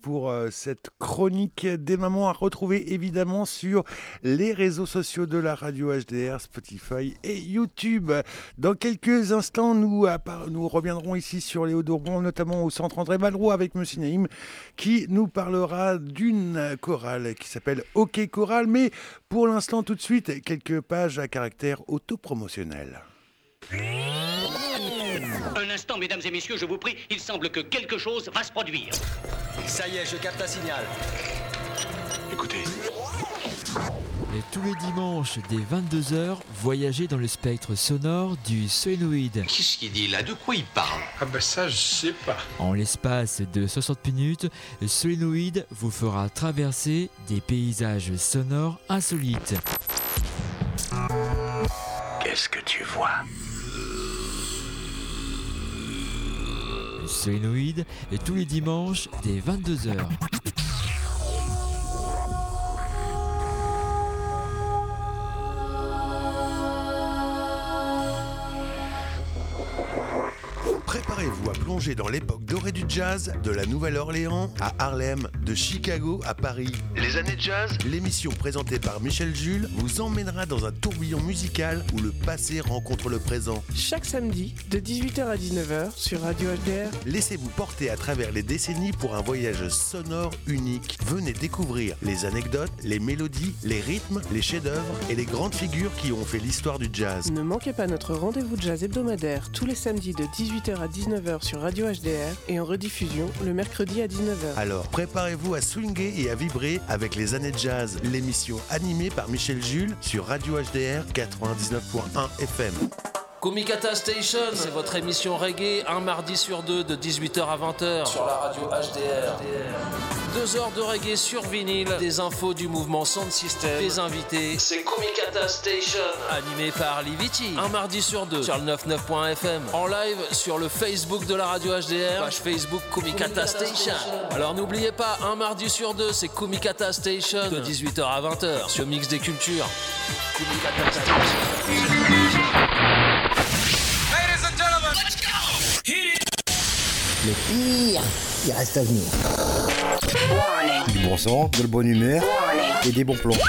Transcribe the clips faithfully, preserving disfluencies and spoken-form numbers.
pour euh, cette chronique des mamans à retrouver évidemment sur les réseaux sociaux de la radio H D R, Spotify et YouTube. Dans quelques instants, nous, nous reviendrons ici sur les Hauts-de-Rouen, notamment au centre André Malraux avec Monsieur Naïm, qui nous parlera d'une chorale qui s'appelle OK Chorale. Mais pour l'instant, tout de suite, quelques pages à caractère autopromotionnel. Un instant, mesdames et messieurs, je vous prie, il semble que quelque chose va se produire. Ça y est, je capte un signal. Écoutez. Et tous les dimanches, dès vingt-deux heures, voyagez dans le spectre sonore du solénoïde. Qu'est-ce qu'il dit là? De quoi il parle? Ah bah ça, je sais pas. En l'espace de soixante minutes, le solénoïde vous fera traverser des paysages sonores insolites. Qu'est-ce que tu vois? Le solénoïde est tous les dimanches dès vingt-deux heures. Préparez-vous à plonger dans l'époque dorée du jazz, de la Nouvelle-Orléans à Harlem, de Chicago à Paris. Les années jazz, l'émission présentée par Michel Jules vous emmènera dans un tourbillon musical où le passé rencontre le présent. Chaque samedi, de dix-huit heures à dix-neuf heures sur Radio H D R. Laissez-vous porter à travers les décennies pour un voyage sonore unique. Venez découvrir les anecdotes, les mélodies, les rythmes, les chefs-d'œuvre et les grandes figures qui ont fait l'histoire du jazz. Ne manquez pas notre rendez-vous jazz hebdomadaire tous les samedis de dix-huit heures à dix-neuf heures sur Radio H D R et en rediffusion le mercredi à dix-neuf heures. Alors préparez-vous à swinguer et à vibrer avec les années jazz, l'émission animée par Michel Jules sur Radio H D R quatre-vingt-dix-neuf point un F M. Kumikata Station, c'est votre émission reggae, un mardi sur deux de dix-huit heures à vingt heures sur la radio H D R. Deux heures de reggae sur vinyle, des infos du mouvement Sound System, des invités. C'est Kumikata Station, animé par Liviti. Un mardi sur deux sur le quatre-vingt-dix-neuf point F M. En live sur le Facebook de la radio H D R, page Facebook Kumikata Station. Alors n'oubliez pas, un mardi sur deux, c'est Kumikata Station de dix-huit heures à vingt heures sur Mix des Cultures. Kumikata Station. Le pire, il reste à venir. Du bon sang, de la bonne humeur et des bons plans.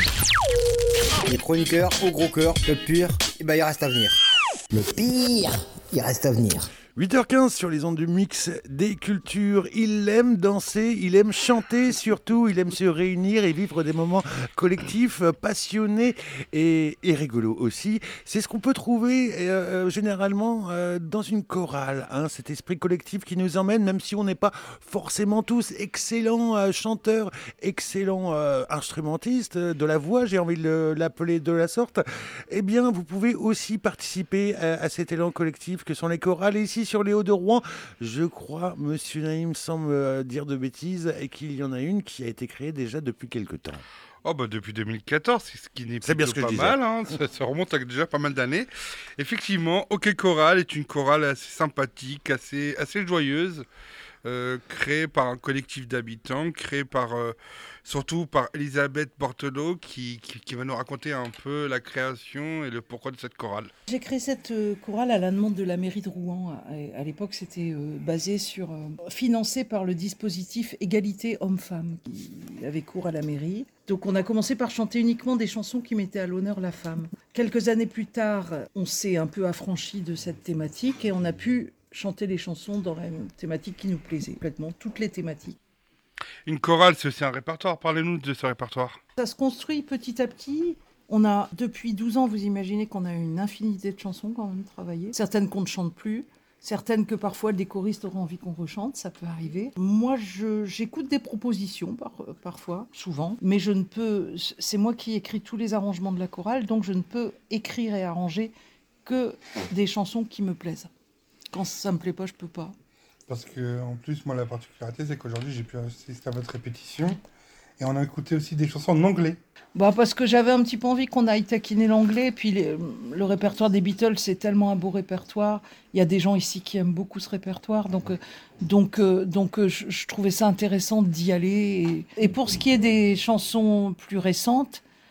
Les chroniqueurs au gros cœur, le pire, eh ben, il reste à venir. Le pire, il reste à venir. huit heures quinze sur les ondes du Mix des Cultures. Il aime danser, il aime chanter surtout, il aime se réunir et vivre des moments collectifs, passionnés et, et rigolos aussi. C'est ce qu'on peut trouver euh, généralement euh, dans une chorale, hein, cet esprit collectif qui nous emmène, même si on n'est pas forcément tous excellents euh, chanteurs, excellents euh, instrumentistes de la voix, j'ai envie de l'appeler de la sorte, eh bien vous pouvez aussi participer à, à cet élan collectif que sont les chorales. Et ici, sur les Hauts-de-Rouen, je crois, Monsieur Naïm, sans me dire de bêtises, et qu'il y en a une qui a été créée déjà depuis quelque temps. Oh bah depuis deux mille quatorze, c'est ce qui n'est c'est bien ce que pas je mal, hein, ça, ça remonte à déjà pas mal d'années. Effectivement, OK Chorale est une chorale assez sympathique, assez, assez joyeuse, euh, créée par un collectif d'habitants, créée par... Euh, surtout par Elisabeth Bortelot qui, qui, qui va nous raconter un peu la création et le pourquoi de cette chorale. J'ai créé cette euh, chorale à la demande de la mairie de Rouen. À, à l'époque, c'était euh, basé sur... Euh, financé par le dispositif Égalité Homme-Femme qui avait cours à la mairie. Donc on a commencé par chanter uniquement des chansons qui mettaient à l'honneur la femme. Quelques années plus tard, on s'est un peu affranchi de cette thématique et on a pu chanter des chansons dans la thématique qui nous plaisait, complètement, toutes les thématiques. Une chorale, c'est aussi un répertoire. Parlez-nous de ce répertoire. Ça se construit petit à petit. On a, depuis douze ans, vous imaginez qu'on a une infinité de chansons quand même travaillées. Certaines qu'on ne chante plus, certaines que parfois des choristes auront envie qu'on rechante, ça peut arriver. Moi, je, j'écoute des propositions par, parfois, souvent, mais je ne peux... C'est moi qui écris tous les arrangements de la chorale, donc je ne peux écrire et arranger que des chansons qui me plaisent. Quand ça me plaît pas, je peux pas. Parce que, en plus, moi, la particularité, c'est qu'aujourd'hui, j'ai pu assister à votre répétition. Et on a écouté aussi des chansons en anglais. Bah parce que j'avais un petit peu envie qu'on aille taquiner l'anglais. Puis les, le répertoire des Beatles, c'est tellement un beau répertoire. Il y a des gens ici qui aiment beaucoup ce répertoire. Donc, euh, donc, euh, donc euh, je, je trouvais ça intéressant d'y aller. Et, et pour ce qui est des chansons plus récentes,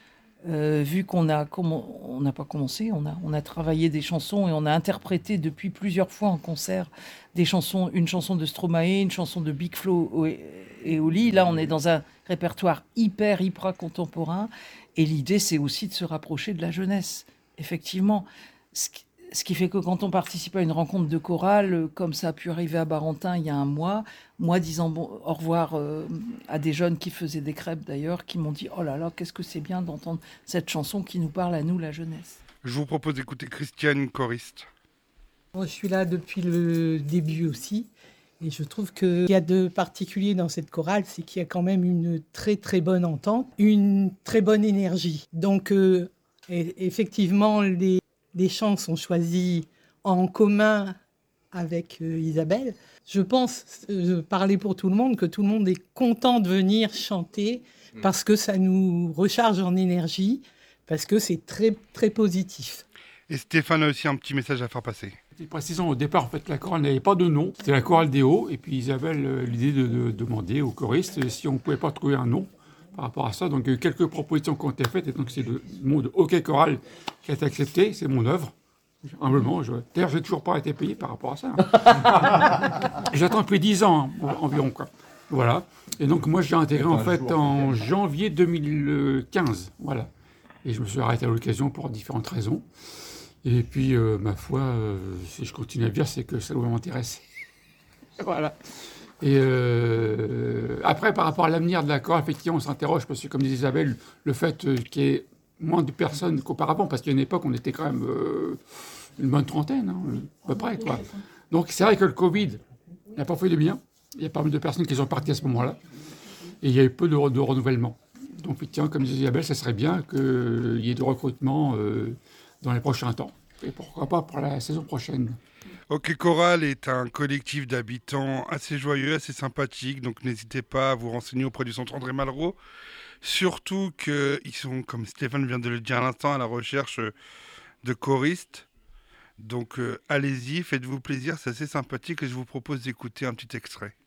Euh, vu qu'on a comm- on n'a pas commencé, on a, on a travaillé des chansons et on a interprété depuis plusieurs fois en concert des chansons, une chanson de Stromae, une chanson de Big Flo et, et Oli. Là, on est dans un répertoire hyper, hyper contemporain. Et l'idée, c'est aussi de se rapprocher de la jeunesse, effectivement. Ce qui, ce qui fait que quand on participe à une rencontre de chorale, comme ça a pu arriver à Barentin il y a un mois, moi disant bon, au revoir euh, à des jeunes qui faisaient des crêpes d'ailleurs, qui m'ont dit « Oh là là, qu'est-ce que c'est bien d'entendre cette chanson qui nous parle à nous, la jeunesse ». Je vous propose d'écouter Christiane, choriste. Moi, je suis là depuis le début aussi. Et je trouve qu'il y a de particulier dans cette chorale, c'est qu'il y a quand même une très très bonne entente, une très bonne énergie. Donc euh, et, effectivement, les, les chants sont choisis en commun avec euh, Isabelle. Je pense, euh, parler pour tout le monde, que tout le monde est content de venir chanter parce que ça nous recharge en énergie, parce que c'est très très positif. Et Stéphane a aussi un petit message à faire passer. Précisons au départ, en fait, la chorale n'avait pas de nom. C'était la chorale des Hauts. Et puis Isabelle a eu l'idée de, de demander aux choristes si on ne pouvait pas trouver un nom par rapport à ça. Donc il y a eu quelques propositions qui ont été faites. Et donc c'est le mot de OK Chorale qui a été accepté. C'est mon œuvre. Humblement. Je... D'ailleurs, je n'ai toujours pas été payé par rapport à ça. Hein. J'attends depuis dix ans hein, environ. Quoi. Voilà. Et donc moi, j'ai intégré en fait en janvier deux mille quinze. Voilà. Et je me suis arrêté à l'occasion pour différentes raisons. Et puis, euh, ma foi, euh, si je continue à dire, c'est que ça doit m'intéresser. Voilà. Et euh, après, par rapport à l'avenir de la chorale, effectivement, on s'interroge, parce que, comme disait Isabelle, le fait euh, qu'il y ait moins de personnes qu'auparavant, parce qu'à une époque, on était quand même euh, une bonne trentaine, hein, à peu près, quoi. Donc, c'est vrai que le Covid n'a pas fait de bien. Il y a pas mal de personnes qui sont parties à ce moment-là. Et il y a eu peu de, de renouvellement. Donc, effectivement, comme disait Isabelle, ça serait bien qu'il y ait de recrutement euh, dans les prochains temps. Et pourquoi pas pour la saison prochaine. OK Chorale est un collectif d'habitants assez joyeux, assez sympathique. Donc n'hésitez pas à vous renseigner auprès du centre André Malraux. Surtout qu'ils sont, comme Stéphane vient de le dire à l'instant, à la recherche de choristes. Donc euh, allez-y, faites-vous plaisir, c'est assez sympathique et je vous propose d'écouter un petit extrait.